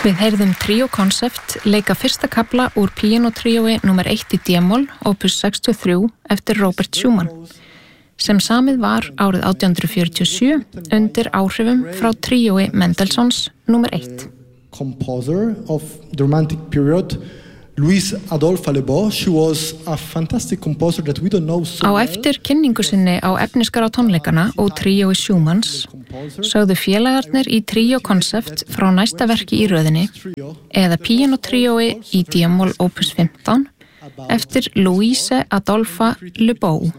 Við heyrðum Trio Concept leika fyrsta kafla úr píanótríói nr. 1 í D-moll, opus 63, eftir Robert Schumann, sem samið var árið 1847 undir áhrifum frá tríói Mendelssohns nr. 1. Composer of the Romantic period, Louise Adolphe Leboeuf. She was a fantastic composer that we don't know so well. Á eftir kynningu sinni á efniskar á tónleikana og tríói Schumanns sögðu félagarnir í Trio Concept frá næsta verki í röðinni eða píanótríói í D-moll opus 15 eftir Louise Adolphe Leboeuf.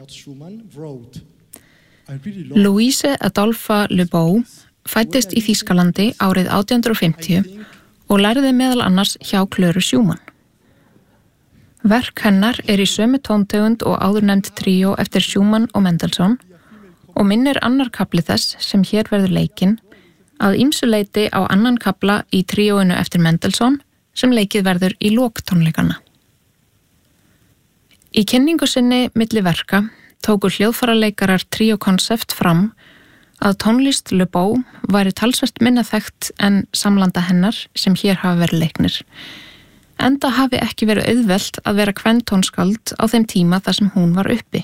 Louise Adolphe Leboeuf fæddist í Þýskalandi árið 1850 og lærði meðal annars hjá Klöru Schumann. Verk hennar í sömu tóntegund og áðurnefnd tríó eftir Schumann og Mendelssohn og minnir annar kafli þess sem hér verður leikinn að ýmsu leyti á annan kafla í tríóinu eftir Mendelssohn sem leikið verður í lok tónleikana. Í kynningu sinni milli verka tóku hljóðfaraleikarar Trio Concept fram að tónlist Leboeuf væri talsvert minna þekkt en samlanda hennar sem hér hafa verið leiknir. Enda hafi ekki verið auðvelt að vera kventónskáld á þeim tíma þar sem hún var uppi.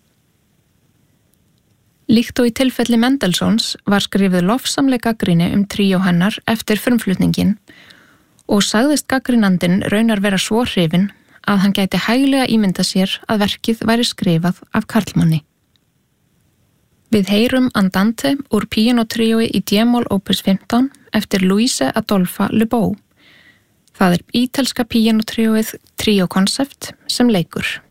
Líkt og í tilfelli Mendelssohns var skrifið lofsamleg gagnrýni tríó hennar eftir frumflutningin og sagðist gagnrýnandinn raunar vera svo hrifinn að hann gæti hæglega ímyndað sér að verkið væri skrifað af karlmanni. Við heyrum Andante úr píanótríói í D-moll opus 15 eftir Louise Adolphe Leboeuf. Það ítalska píanótríóið Trio Concept sem leikur.